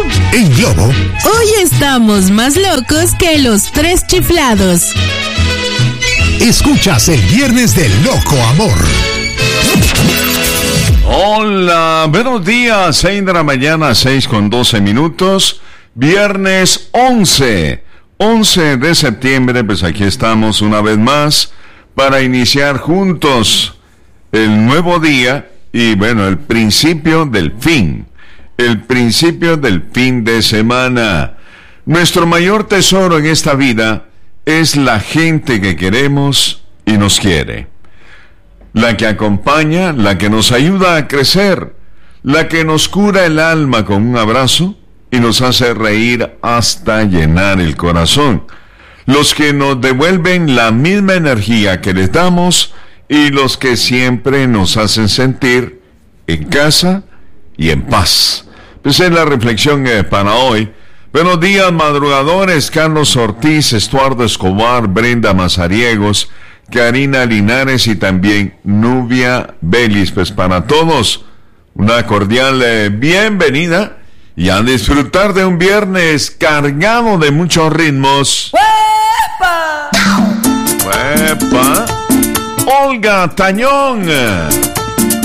En Globo, hoy estamos más locos que los tres chiflados. Escuchas el Viernes del Loco Amor. Hola, buenos días, 6 de la mañana, 6:12. Viernes 11 de septiembre, pues aquí estamos una vez más para iniciar juntos el nuevo día y bueno, el principio del fin de semana. Nuestro mayor tesoro en esta vida es la gente que queremos y nos quiere. La que acompaña, la que nos ayuda a crecer, la que nos cura el alma con un abrazo y nos hace reír hasta llenar el corazón. Los que nos devuelven la misma energía que les damos y los que siempre nos hacen sentir en casa y en paz. Esa es la reflexión para hoy. Buenos días, madrugadores. Carlos Ortiz, Estuardo Escobar, Brenda Mazariegos, Karina Linares y también Nubia Belis. Pues para todos, una cordial bienvenida y a disfrutar de un viernes cargado de muchos ritmos. ¡Huepa! ¡Huepa! Olga Tañón.